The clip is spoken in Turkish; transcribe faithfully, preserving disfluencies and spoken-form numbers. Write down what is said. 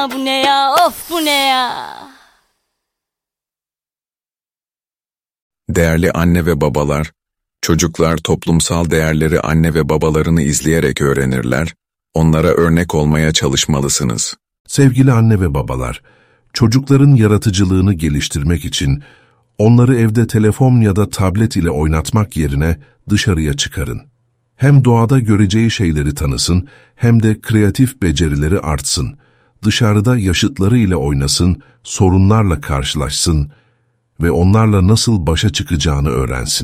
ya, bu ne ya, of bu ne ya. Değerli anne ve babalar, çocuklar toplumsal değerleri anne ve babalarını izleyerek öğrenirler, onlara örnek olmaya çalışmalısınız. Sevgili anne ve babalar, çocukların yaratıcılığını geliştirmek için onları evde telefon ya da tablet ile oynatmak yerine dışarıya çıkarın. Hem doğada göreceği şeyleri tanısın, hem de kreatif becerileri artsın. Dışarıda yaşıtları ile oynasın, sorunlarla karşılaşsın ve onlarla nasıl başa çıkacağını öğrensin.